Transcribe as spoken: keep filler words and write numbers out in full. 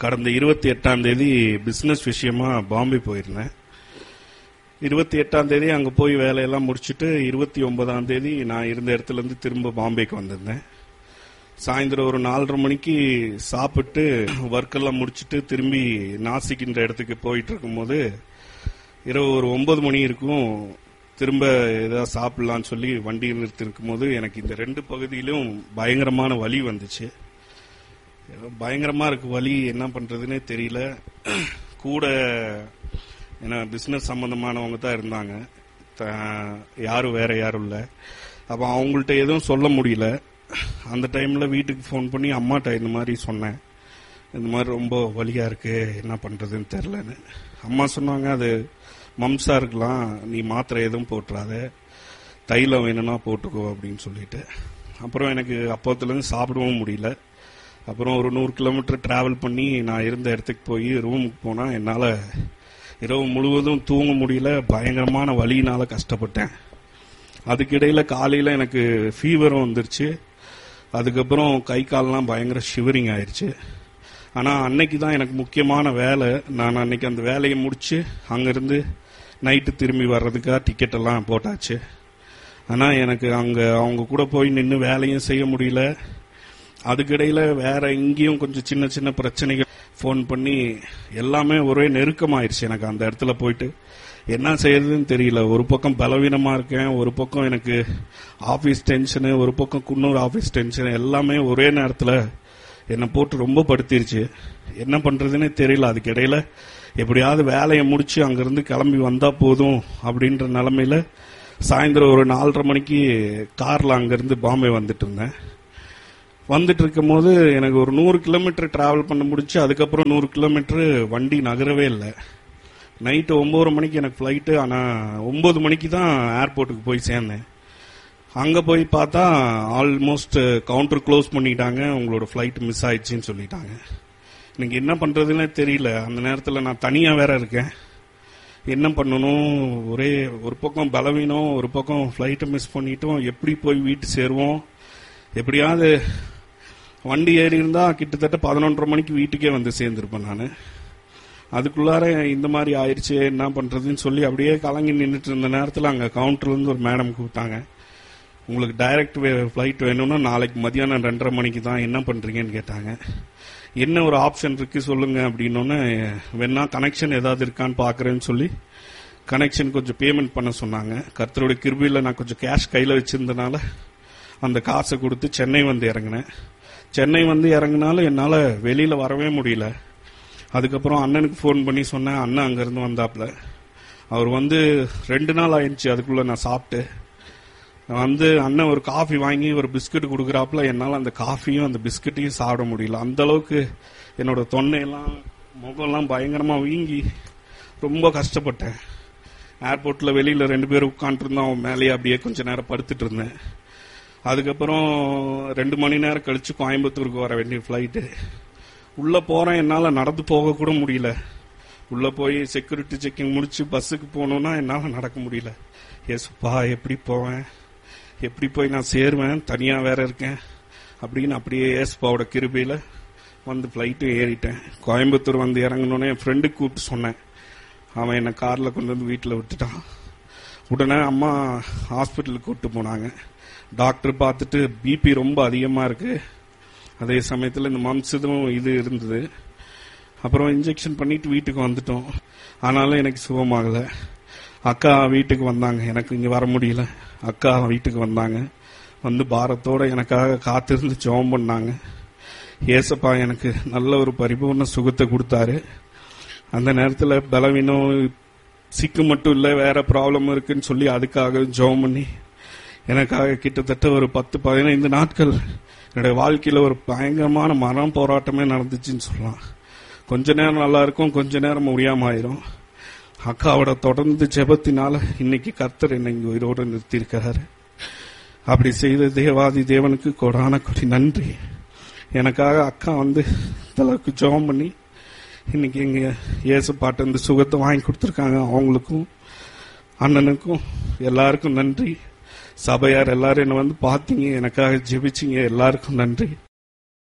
கடந்த இருபத்தி எட்டாம் தேதி பிசினஸ் விஷயமா பாம்பே போயிருந்தேன். இருபத்தி எட்டாம் தேதி அங்க போய் வேலையெல்லாம் முடிச்சுட்டு இருபத்தி ஒன்பதாம் தேதி நான் இருந்த இடத்துல இருந்து திரும்ப பாம்பேக்கு வந்திருந்தேன். சாயந்தரம் ஒரு நாலரை மணிக்கு சாப்பிட்டு ஒர்க் எல்லாம் முடிச்சுட்டு திரும்பி நாசிக்கின்ற இடத்துக்கு போயிட்டு இருக்கும்போது இரவு ஒரு ஒன்பது மணி இருக்கும். திரும்ப ஏதாவது சாப்பிடலான்னு சொல்லி வண்டி நிறுத்திருக்கும் போது எனக்கு இந்த ரெண்டு பகுதியிலும் பயங்கரமான வலி வந்துச்சு. பயங்கரமா இருக்கு வலி, என்ன பண்றதுன்னே தெரியல. கூட ஏன்னா பிசினஸ் சம்பந்தமானவங்க தான் இருந்தாங்க, யாரும் வேற யாரும் இல்ல. அப்ப அவங்கள்ட்ட எதுவும் சொல்ல முடியல. அந்த டைம்ல வீட்டுக்கு போன் பண்ணி அம்மாட்ட இந்த மாதிரி சொன்னேன், இந்த மாதிரி ரொம்ப வலியா இருக்கு, என்ன பண்றதுன்னு தெரியலன்னு. அம்மா சொன்னாங்க, அது மம்சா இருக்கலாம், நீ மாத்திரை எதுவும் போட்டுறாத, தைலம் வேணும்னா போட்டுக்கோ அப்படின்னு சொல்லிட்டு. அப்புறம் எனக்கு அப்போத்துல இருந்து சாப்பிடவும் முடியல. அப்புறம் ஒரு நூறு கிலோமீட்டர் டிராவல் பண்ணி நான் இருந்த இடத்துக்கு போய் ரூமுக்கு போனா என்னால இரவு முழுவதும் தூங்க முடியல. பயங்கரமான வலியினால கஷ்டப்பட்டேன். அதுக்கிடையில காலையில எனக்கு ஃபீவரும் வந்துருச்சு. அதுக்கப்புறம் கை கால்லாம் பயங்கர ஷிவரிங் ஆயிடுச்சு. ஆனா அன்னைக்கு தான் எனக்கு முக்கியமான வேலை. நான் அன்னைக்கு அந்த வேலையை முடிச்சு அங்கிருந்து நைட்டு திரும்பி வர்றதுக்காக டிக்கெட் எல்லாம் போட்டாச்சு. ஆனா எனக்கு அங்க அவங்க கூட போய் நின்று வேலையும் செய்ய முடியல. அதுக்கிடையில வேற எங்கேயும் கொஞ்சம் சின்ன சின்ன பிரச்சனைகள் போன் பண்ணி எல்லாமே ஒரே நெருக்கமாயிருச்சு. எனக்கு அந்த இடத்துல போயிட்டு என்ன செய்யறதுன்னு தெரியல. ஒரு பக்கம் பலவீனமா இருக்கேன், ஒரு பக்கம் எனக்கு ஆபீஸ் டென்ஷனு, ஒரு பக்கம் குன்னூர் ஆபீஸ் டென்ஷன், எல்லாமே ஒரே நேரத்துல என்னை போட்டு ரொம்ப படுத்திருச்சு. என்ன பண்றதுன்னே தெரியல. அதுக்கு இடையில எப்படியாவது வேலையை முடிச்சு அங்கிருந்து கிளம்பி வந்தா போதும் அப்படின்ற நிலைமையில சாயந்தரம் ஒரு நாலரை மணிக்கு கார்ல அங்கிருந்து பாம்பே வந்துட்டு இருந்தேன். வந்துட்டு இருக்கும் போது எனக்கு ஒரு நூறு கிலோமீட்டர் டிராவல் பண்ண முடிச்சு. அதுக்கப்புறம் நூறு கிலோமீட்டர் வண்டி நகரவே இல்லை. நைட்டு ஒன்பது மணிக்கு எனக்கு பிளைட்டு. ஆனா ஒன்பது மணிக்கு தான் ஏர்போர்ட்டுக்கு போய் சேர்ந்தேன். அங்க போய் பார்த்தா ஆல்மோஸ்ட் கவுண்டர் க்ளோஸ் பண்ணிட்டாங்க, உங்களோட பிளைட் மிஸ் ஆயிடுச்சுன்னு சொல்லிட்டாங்க. எனக்கு என்ன பண்றதுன்னே தெரியல. அந்த நேரத்தில் நான் தனியா வேற இருக்கேன், என்ன பண்ணணும், ஒரே ஒரு பக்கம் பலவீனம், ஒரு பக்கம் பிளைட்டை மிஸ் பண்ணிட்டோம், எப்படி போய் வீட்டு சேருவோம். எப்படியாவது வண்டி ஏறி இருந்தா கிட்டத்தட்ட பதினொன்றரை மணிக்கு வீட்டுக்கே வந்து சேர்ந்திருப்பேன் நான். அதுக்குள்ளார இந்த மாதிரி ஆயிடுச்சு, என்ன பண்றதுன்னு சொல்லி அப்படியே கலங்கி நின்றுட்டு இருந்த நேரத்தில் அங்க கவுண்டர்ல இருந்து ஒரு மேடம் கூப்பிட்டாங்க. உங்களுக்கு டைரக்ட் பிளைட் வேணும்னா நாளைக்கு மதியானம் ரெண்டரை மணிக்கு தான், என்ன பண்றீங்கன்னு கேட்டாங்க. என்ன ஒரு ஆப்ஷன் இருக்கு சொல்லுங்க அப்படின்னோன்னு, வேணா கனெக்ஷன் ஏதாவது இருக்கான்னு பாக்குறேன்னு சொல்லி கனெக்ஷன் கொஞ்சம் பேமெண்ட் பண்ண சொன்னாங்க. கர்த்தருடைய கிருபையில நான் கொஞ்சம் கேஷ் கையில வச்சிருந்தனால அந்த காசை கொடுத்து சென்னை வந்து இறங்கினேன். சென்னை வந்து இறங்கினாலும் என்னால வெளியில வரவே முடியல. அதுக்கப்புறம் அண்ணனுக்கு போன் பண்ணி சொன்னேன். அண்ணன் அங்கிருந்து வந்தாப்ல. அவர் வந்து ரெண்டு நாள் ஆயிடுச்சு அதுக்குள்ள நான் சாப்பிட்டு வந்து. அண்ணன் ஒரு காஃபி வாங்கி ஒரு பிஸ்கட் கொடுக்குறாப்புல. என்னால் அந்த காஃபியும் அந்த பிஸ்கட்டையும் சாப்பிட முடியல. அந்த அளவுக்கு என்னோட தொண்டையெல்லாம் முகம்லாம் பயங்கரமா வீங்கி ரொம்ப கஷ்டப்பட்டேன். ஏர்போர்ட்ல வெளியில ரெண்டு பேரும் உட்காந்துட்டு இருந்தோம், அவன் மேலேயே அப்படியே கொஞ்ச நேரம் படுத்துட்டு இருந்தேன். அதுக்கப்புறம் ரெண்டு மணி நேரம் கழிச்சு கோயம்புத்தூருக்கு வர வேண்டிய பிளைட்டு. உள்ள போறேன், என்னால நடந்து போக கூட முடியல. உள்ள போய் செக்யூரிட்டி செக்கிங் முடிச்சு பஸ்ஸுக்கு போகணும்னா என்னால நடக்க முடியல. ஏசுப்பா எப்படி போவேன், எப்படி போய் நான் சேருவேன், தனியா வேற இருக்கேன் அப்படின்னு அப்படியே ஏசுப்பாவோட கிருபையில வந்து பிளைட்டு ஏறிட்டேன். கோயம்புத்தூர் வந்து இறங்கணுன்னே என் ஃப்ரெண்டுக்கு கூப்பிட்டு சொன்னேன். அவன் என்னை கார்ல கொண்டு வந்து வீட்டில் விட்டுட்டான். உடனே அம்மா ஹாஸ்பிட்டலுக்கு கூப்பிட்டு போனாங்க. டாக்டர் பார்த்துட்டு பிபி ரொம்ப அதிகமா இருக்கு, அதே சமயத்தில் இந்த மம்சதும் இது இருந்தது. அப்புறம் இன்ஜெக்ஷன் பண்ணிட்டு வீட்டுக்கு வந்துட்டோம். ஆனாலும் எனக்கு சுகமாகல. அக்கா வீட்டுக்கு வந்தாங்க, எனக்கு இங்க வர முடியல. அக்கா வீட்டுக்கு வந்தாங்க, வந்து பாரத்தோட எனக்காக காத்திருந்து ஜெபம் பண்ணாங்க. ஏசப்பா எனக்கு நல்ல ஒரு பரிபூர்ண சுகத்தை கொடுத்தாரு. அந்த நேரத்தில் பலவீனம் சிக்கு மட்டும் இல்ல, வேற ப்ராப்ளம் இருக்குன்னு சொல்லி அதுக்காக ஜெபம் பண்ணி எனக்காக கிட்டத்தட்ட ஒரு பத்து பதினைந்து நாட்கள் என்னுடைய வாழ்க்கையில ஒரு பயங்கரமான மரண போராட்டமே நடந்துச்சுன்னு சொல்லலாம். கொஞ்ச நேரம் நல்லா இருக்கும், கொஞ்ச நேரம் முடியாம ஆயிரும். அக்காவோட தொடர்ந்து ஜெபத்தினால இன்னைக்கு கர்த்தர் என்னை இங்க உயிரோடு நிறுத்தியிருக்கிறாரு. அப்படி செய்த தேவாதி தேவனுக்கு கொடான கொடி நன்றி. எனக்காக அக்கா வந்து அளவுக்கு ஜெபம் பண்ணி இன்னைக்கு எங்க இயேசு பாட்டு இந்த சுகத்தை வாங்கி கொடுத்துருக்காங்க. அவங்களுக்கும் அண்ணனுக்கும் எல்லாருக்கும் நன்றி. சபையார் எல்லாரும் என்ன வந்து பாத்தீங்க, எனக்காக ஜெபிச்சீங்க, எல்லாருக்கும் நன்றி.